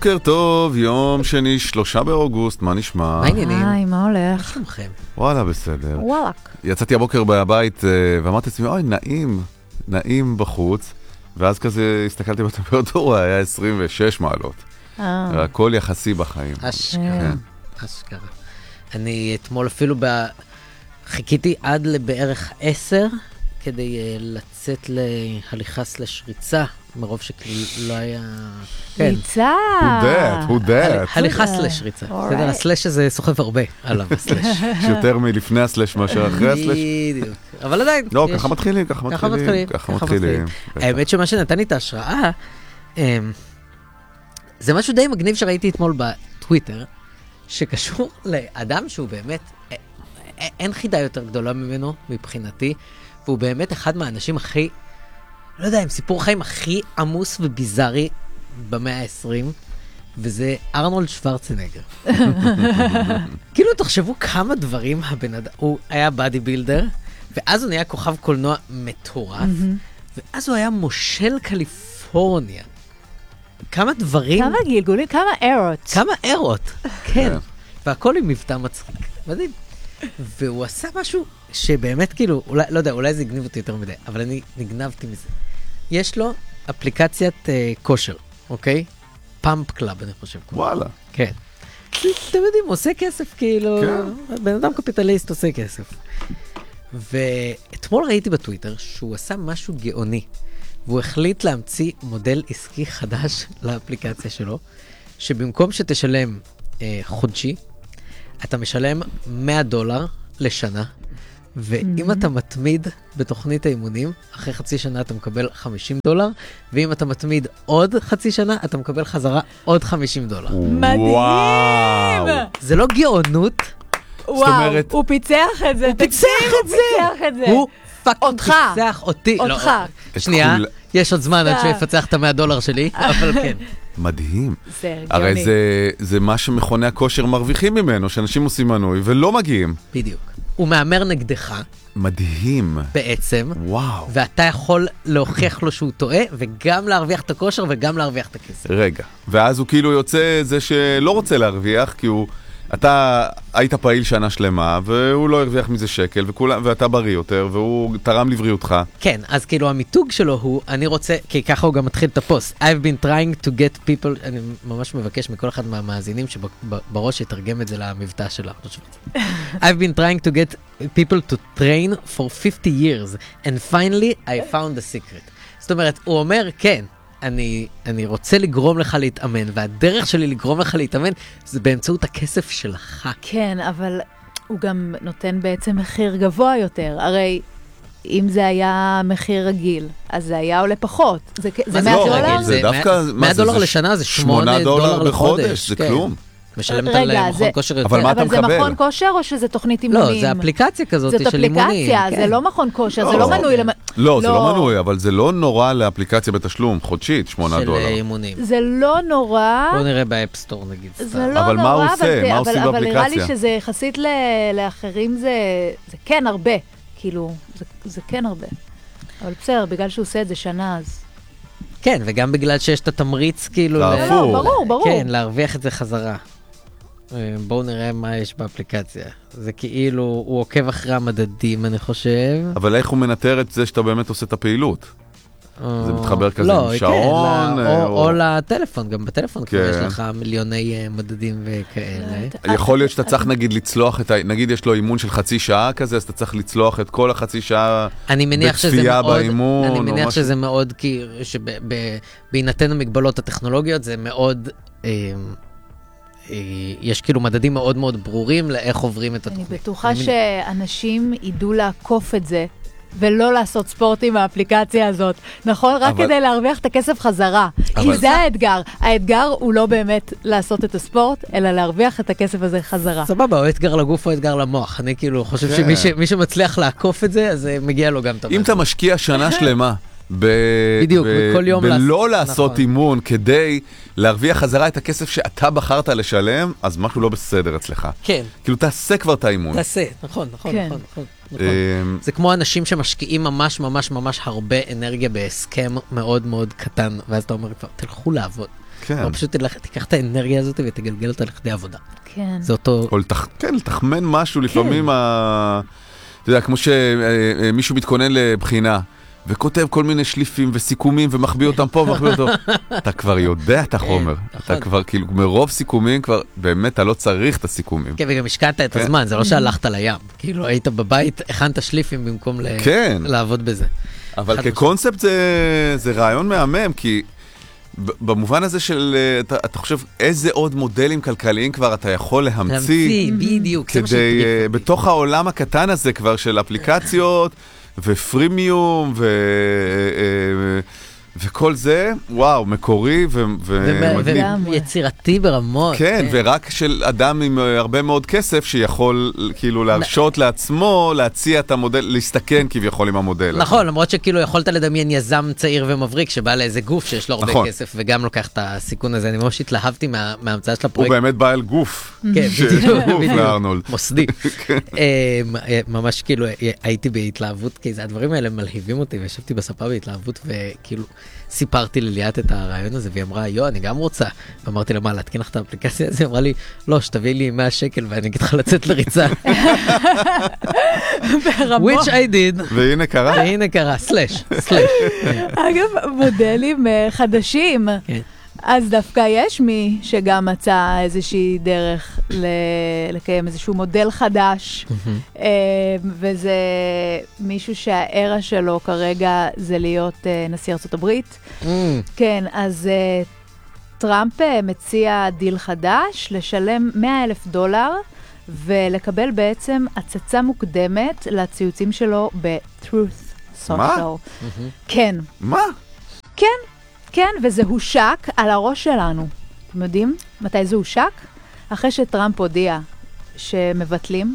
בוקר טוב, יום שני, 3 באוגוסט, מה נשמע? מה העניינים? היי, מה הולך? מה שלומכם? וואלה, בסדר. וואלק. יצאתי הבוקר בבית ואמרתי לעצמי, אוי, נעים בחוץ, ואז כזה הסתכלתי בטמפרטורה, היה 26 מעלות. הכל יחסי בחיים. אשכרה. אשכרה. אני אתמול אפילו חיכיתי עד לבערך 10 כדי לצאת להליכה ריצה, מרוב שכאילו לא היה... ריצה! Who that? הליכה ריצה. בסדר, הסלש הזה סוחב הרבה עליו, הסלש. יותר מלפני הסלש מאשר אחרי הסלש. בדיוק. אבל עדיין. לא, ככה מתחילים. האמת שמה שנתן לי את ההשראה, זה משהו די מגניב שראיתי אתמול בטוויטר, שקשור לאדם שהוא באמת, אין חידה יותר גדולה ממנו מבחינתי, והוא באמת אחד מהאנשים הכי, לא יודע, עם סיפור חיים הכי עמוס וביזארי במאה ה-20, וזה ארנולד שוורצנגר. כאילו תחשבו כמה דברים הבן אדם, הוא היה בדי בילדר, ואז הוא נהיה כוכב קולנוע מטורף, ואז הוא היה מושל קליפורניה. כמה דברים... כמה גלגולים, כמה ארות. כן. והכל עם מבטא מצחיק. מדהים. והוא עשה משהו שבאמת כאילו, לא יודע, אולי זה הגניב אותי יותר מדי, אבל אני נגנבתי מזה. יש לו אפליקציית כושר, אוקיי? פאמפ קלאב, אני חושב. וואלה. כן. אתם יודעים, עושה כסף כאילו, בן אדם קפיטליסט עושה כסף. ואתמול ראיתי בטוויטר שהוא עשה משהו גאוני, והוא החליט להמציא מודל עסקי חדש לאפליקציה שלו, שבמקום שתשלם חודשי, אתה משלם $100 לשנה, ואם אתה מתמיד בתוכנית האימונים, אחרי חצי שנה אתה מקבל $50, ואם אתה מתמיד עוד חצי שנה, אתה מקבל חזרה עוד $50. מדהים! זה לא גאונות? וואו, הוא פיצח את זה. הוא פיצח את זה! הוא פאקינג פיצח אותי. אותך. שנייה, יש עוד זמן עד שיפצח את $100 שלי, אבל כן. מדהים. זה הרי גאוני. זה מה שמכוני הכושר מרוויחים ממנו, שאנשים עושים מנוי ולא מגיעים. בדיוק. הוא מאמר נגדך. מדהים. בעצם. וואו. ואתה יכול להוכיח לו שהוא טועה, וגם להרוויח את הכושר וגם להרוויח את הכסף. רגע. ואז הוא כאילו יוצא זה שלא רוצה להרוויח, כי אתה היית פעיל שנה שלמה, והוא לא הרוויח מזה שקל, ואתה בריא יותר, והוא תרם לבריאותך. כן, אז כאילו המיתוג שלו הוא, אני רוצה, כי ככה הוא גם מתחיל את הפוסט, I've been trying to get people, אני ממש מבקש מכל אחד מהמאזינים שבראש יתרגם את זה למבטא שלה. I've been trying to get people to train for 50 years, and finally I found the secret. זאת אומרת, הוא אומר, כן, אני רוצה לגרום לך להתאמן, והדרך שלי לגרום לך להתאמן זה באמצעות הכסף שלך. כן, אבל הוא גם נותן בעצם מחיר גבוה יותר. הרי אם זה היה מחיר רגיל, אז זה היה עולה פחות. זה $100? זה דווקא... $100 לשנה זה $8 לחודש. זה כלום. משלמת על מכון כושר יותר. אבל מה אתה מקבל? אבל זה מכון כושר או שזה תוכנית אימונים? לא, זה אפליקציה כזאת של אימונים. זאת אפליקציה, זה לא מכון כושר, זה לא מנוי. לא, זה לא מנוי, אבל זה לא נורא לאפליקציה בתשלום, חודשית, $8. של אימונים. זה לא נורא. בוא נראה באפסטור נגיד. זה לא אבל מה הוא נורא, עושה? מה עושים אבל באפליקציה? נראה לי שזה יחסית לאחרים זה כן הרבה. כאילו, זה כן הרבה. אבל בסדר, בגלל שהוא עושה את זה שנה אז... כן, וגם בגלל שיש את התמריץ כאילו... ברור. כן, להרוויח את זה חזרה. בואו נראה מה יש באפליקציה. זה כאילו, הוא עוקב אחרי המדדים, אני חושב. אבל איך הוא מנטר את זה שאתה באמת עושה את הפעילות? זה מתחבר כזה עם שעון? או לטלפון, גם בטלפון כבר יש לך מיליוני מדדים וכאלה. יכול להיות שאתה צריך נגיד לצלוח את נגיד יש לו אימון של חצי שעה כזה, אז אתה צריך לצלוח את כל החצי שעה בצפייה באימון. אני מניח שזה מאוד, כי בהינתן המגבלות הטכנולוגיות זה מאוד... יש כאילו מדדים מאוד מאוד ברורים לאיך עוברים את התוכנית. אני בטוחה שאנשים ידעו לעקוף את זה, ולא לעשות ספורט עם האפליקציה הזאת. נכון? רק כדי להרוויח את הכסף חזרה. כי זה האתגר. האתגר הוא לא באמת לעשות את הספורט, אלא להרוויח את הכסף הזה חזרה. סבבה, או אתגר לגוף או אתגר למוח. אני כאילו חושב שמי שמצליח לעקוף את זה, אז מגיע לו גם טוב. אם אתה משקיע שנה שלמה, בדיוק, בכל יום ולא לעשות אימון כדי להרוויח חזרה את הכסף שאתה בחרת לשלם, אז משהו לא בסדר אצלך. כן. כאילו תעשה כבר את האימון. תעשה, נכון. זה כמו אנשים שמשקיעים ממש ממש ממש הרבה אנרגיה בהסכם מאוד מאוד קטן, ואז אתה אומר, תלכו לעבוד. כן. או פשוט תיקח את האנרגיה הזאת ותגלגל אותה לכדי עבודה. כן. זה אותו... או לתחמן משהו, לפעמים, אתה יודע, כמו שמישהו מתכונן לבחינה, וכותב כל מיני שליפים וסיכומים, ומחביא אותם פה ומחביא אותו. אתה כבר יודע את החומר. אתה כבר, כאילו, מרוב סיכומים, כבר באמת אתה לא צריך את הסיכומים. כן, וגם השקעת את הזמן, זה לא שהלכת לים. כאילו, היית בבית, הכנת שליפים במקום לעבוד בזה. אבל כקונספט זה רעיון מהמם, כי במובן הזה של, אתה חושב, איזה עוד מודלים כלכליים כבר אתה יכול להמציא, בדיוק. כדי, בתוך העולם הקטן הזה כבר של אפליקציות, ופרימיום, וכל זה, וואו, מקורי ומדהים. ויצירתי ברמות. כן, ורק של אדם עם הרבה מאוד כסף שיכול כאילו להרשות לעצמו, להציע את המודל, להסתכן כביכול עם המודל. נכון, למרות שכאילו יכולת לדמיין יזם צעיר ומבריק שבא לאיזה גוף שיש לו הרבה כסף וגם לוקח את הסיכון הזה. אני ממש התלהבתי מההמצאה של הפרויקט. הוא באמת בא אל גוף. כן, בדיוק. לארנולד. מוסדי. ממש כאילו הייתי בהתלהבות, כי הדברים האלה מלהיבים אותי, וישבתי בספה בהתלהבות וכאילו סיפרתי לליאת את הרעיון הזה, והיא אמרה, אני גם רוצה. ואמרתי לה, מה, להתקין לך את האפליקציה הזה? היא אמרה לי, לא, שתביא לי 100 שקל ואני אגיד לך לצאת לריצה. Which I did. והנה קרה. סלש. אגב, מודלים חדשים. אז דווקא יש מי שגם מצא איזושהי דרך לקיים איזשהו מודל חדש, וזה מישהו שהארה שלו כרגע זה להיות נשיא ארצות הברית. כן, אז טראמפ מציע דיל חדש, לשלם $100,000 ולקבל בעצם הצצה מוקדמת לציוצים שלו ב-Truth Social. מה? כן. מה? כן. כן, וזה הושק על הראש שלנו. אתם יודעים מתי זה הושק? אחרי שטראמפ הודיע שמבטלים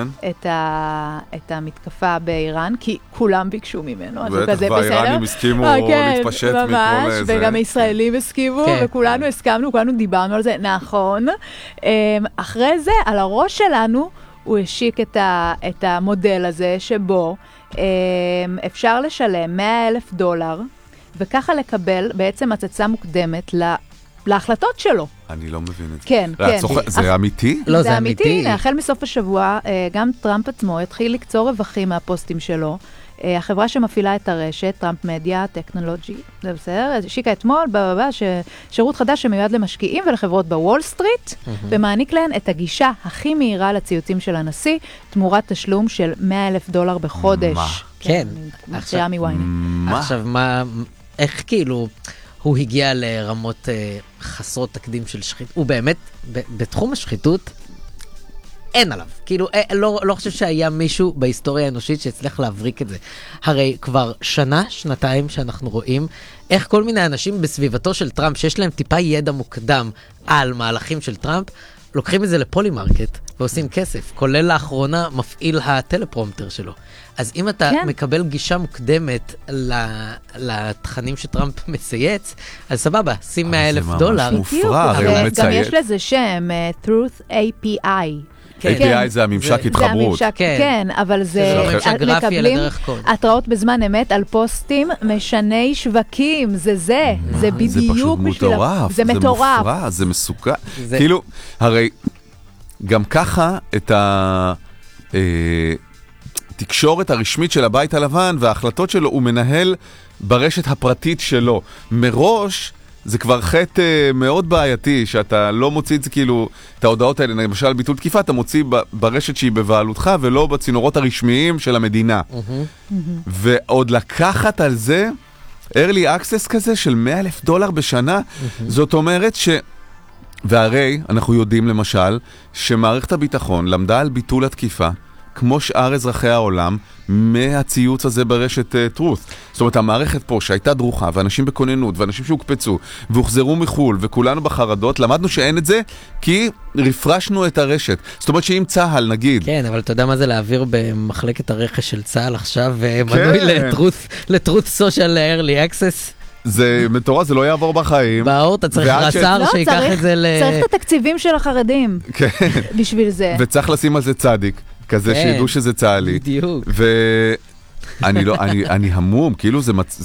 את המתקפה באיראן, כי כולם ביקשו ממנו. בטח, והאיראנים הסכימו להתפשט מכל ממש, וגם הישראלים הסכימו, וכולנו הסכמנו, כולנו דיברנו על זה, נכון. אחרי זה, על הראש שלנו, הוא השיק את המודל הזה, שבו אפשר לשלם $100,000, וככה לקבל בעצם הצצה מוקדמת להחלטות שלו. אני לא מבין את זה. כן, כן. זה אמיתי? לא, זה אמיתי. הנה, החל מסוף השבוע, גם טראמפ עצמו התחיל לקצור רווחים מהפוסטים שלו. החברה שמפעילה את הרשת, טראמפ מדיה, טכנולוגי, זה בסדר, השיקה אתמול, שירות חדש שמיועד למשקיעים ולחברות בוול סטריט, ומעניק להן את הגישה הכי מהירה לציוצים של הנשיא, תמורת תשלום של $100,000 בחודש. מה? כן. עכשיו, איך כאילו הוא הגיע לרמות חסרות תקדים של שחיתות? הוא באמת, בתחום השחיתות, אין עליו. כאילו, לא חושב שהיה מישהו בהיסטוריה האנושית שהצליח להבריק את זה. הרי כבר שנתיים שאנחנו רואים איך כל מיני אנשים בסביבתו של טראמפ, שיש להם טיפה ידע מוקדם על מהלכים של טראמפ, לוקחים את זה לפולימרקט ועושים כסף, כולל לאחרונה מפעיל הטלפרומטר שלו. אז אם אתה מקבל גישה מוקדמת לתכנים שטראמפ מצייץ, אז סבבה, שים $100,000. זה ממש מופרע, הרי הוא מצייץ. גם יש לזה שם, Truth API. API זה הממשק התחברות. כן, אבל זה מקבלים התראות בזמן אמת על פוסטים משני שווקים, זה בדיוק. זה פשוט מטורף, זה מופרע, זה מסוכן. כאילו, הרי גם ככה את התקשורת הרשמית של הבית הלבן וההחלטות שלו הוא מנהל ברשת הפרטית שלו. מראש זה כבר חטא מאוד בעייתי, שאתה לא מוציא את זה כאילו, את ההודעות האלה, למשל ביטול תקיפה, אתה מוציא ברשת שהיא בבעלותך, ולא בצינורות הרשמיים של המדינה. ועוד לקחת על זה, early access כזה של $100,000 בשנה, זאת אומרת והרי אנחנו יודעים למשל, שמערכת הביטחון למדה על ביטול התקיפה, כמו שאר אזרחי העולם, מהציוץ הזה ברשת Truth. זאת אומרת, המערכת פה שהייתה דרוכה, ואנשים בכוננות, ואנשים שהוקפצו, והוחזרו מחול, וכולנו בחרדות, למדנו שאין את זה, כי רפרשנו את הרשת. זאת אומרת שאם צהל, נגיד... כן, אבל אתה יודע מה זה להעביר במחלקת הרכש של צהל עכשיו, מנוי ל-Truth Social Early Access? זה מטורף, זה לא יעבור בחיים. באור, אתה צריך רצר שיקח את זה צריך את התקציבים של החרדים. כן. בשביל זה. וצריך לשים על זה צדיק. כזה שידעו שזה צהלי. בדיוק. אני המום, כאילו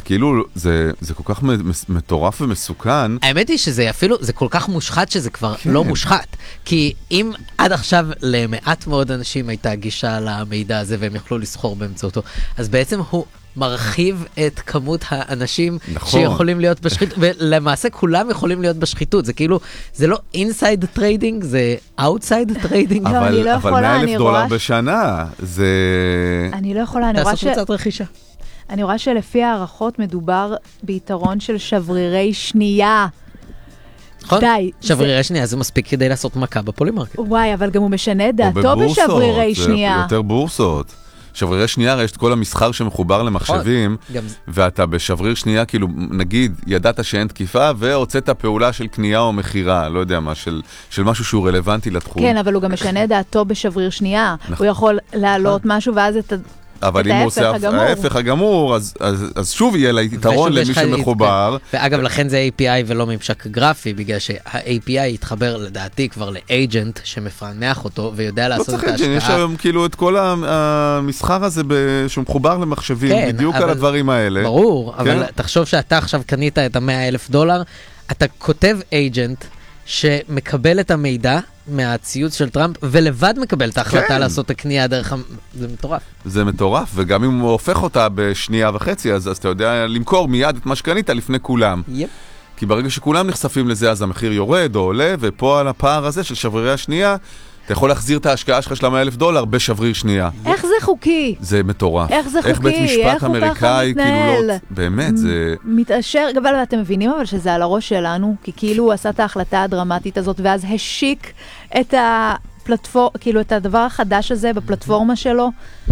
זה כל כך מטורף ומסוכן. האמת היא שזה אפילו, זה כל כך מושחת שזה כבר לא מושחת. כי אם עד עכשיו למעט מאוד אנשים הייתה גישה למידע הזה והם יכלו לסחור באמצעותו, אז בעצם הוא מרחיב את כמות האנשים שיכולים להיות בשחיתות, ולמעשה כולם יכולים להיות בשחיתות. זה כאילו, זה לא אינסייד טריידינג, זה אאוטסייד טריידינג. אבל $100,000 בשנה, זה... אני לא יכולה, תעשו קבוצת רכישה. אני רואה שלפי הערכות מדובר ביתרון של שברירי שנייה. נכון? די. שברירי שנייה זה מספיק כדי לעשות מכה בפולימרקט. וואי, אבל גם הוא משנה דעתו בשברירי שנייה. זה יותר בורסות. שברירי שנייה, יש את כל המסחר שמחובר למחשבים, ואתה בשבריר שנייה, כאילו, נגיד, ידעת שאין תקיפה, והוצאת פעולה של קנייה או מחירה, לא יודע מה, של משהו שהוא רלוונטי לתחום. כן, אבל הוא גם משנה דעתו בשבריר שנייה. הוא יכול להעלות משהו, ואז את אבל אם הוא עושה ההפך הגמור, אז שוב יהיה לה יתרון למי שמחובר. ואגב, לכן זה API ולא ממשק גרפי, בגלל שה-API יתחבר לדעתי כבר לאג'נט שמפענח אותו, ויודע לעשות את ההשקעה. לא צריך יש היום כאילו את כל המסחר הזה שמחובר למחשבים, בדיוק על הדברים האלה. ברור, אבל תחשוב שאתה עכשיו קנית את $100,000, אתה כותב אג'נט שמקבל את המידע מהציוץ של טראמפ, ולבד מקבל את ההחלטה לעשות את הקנייה דרך... זה מטורף. זה מטורף, וגם אם הוא הופך אותה בשנייה וחצי, אז אתה יודע למכור מיד את מה שקנית לפני כולם. כי ברגע שכולם נחשפים לזה, אז המחיר יורד או עולה, ופה על הפער הזה של שברירי השנייה, אתה יכול להחזיר את ההשקעה שלך של $100,000 בשבריר שנייה. איך זה חוקי? זה מטורף. איך זה חוקי? איך בית משפט אמריקאי, כאילו לא... באמת, זה... מתאשר, אבל אתם מבינים אבל שזה על הראש שלנו, כי כאילו הוא עשה את ההחלטה הדרמטית הזאת, ואז השיק את הפלטפורמה, כאילו את הדבר החדש הזה בפלטפורמה שלו.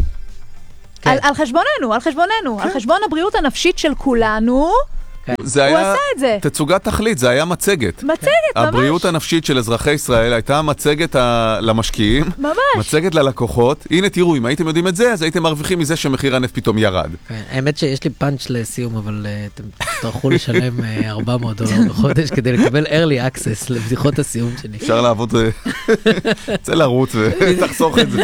על חשבוננו, על חשבון הבריאות הנפשית של כולנו. זה היה תצוגת תכלית, זה היה מצגת. ממש. הבריאות הנפשית של אזרחי ישראל הייתה מצגת למשקיעים, ממש. מצגת ללקוחות. הנה תראו, אם הייתם יודעים את זה, אז הייתם מרוויחים מזה שמחיר הנפט פתאום ירד. האמת שיש לי פאנץ' לסיום, אבל אתם תצטרכו לשלם $400 בחודש כדי לקבל early access לבדיחות הסיום שלי. אפשר לעבוד, צריך לרוץ ותחסוך את זה.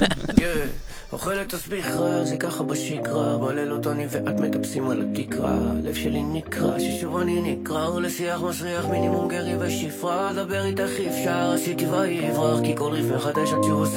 אוכלת תסביך רע, זה ככה בשקרה, בלילות אני ואת מטפסים על התקרה, לב שלי נקרא, ששוב אני נקרא, ולשיח מסריח מינימום גרי ושפרה, דבר איתך אפשר, עשיתי ויברח, כי כל ריף מחדש עד שהוא